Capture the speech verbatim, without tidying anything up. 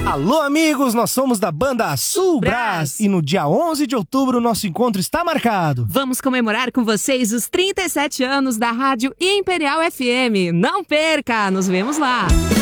Alô, amigos, nós somos da banda Sul Brás e no dia onze de outubro nosso encontro está marcado. Vamos comemorar com vocês os trinta e sete anos da Rádio Imperial F M. Não perca, nos vemos lá.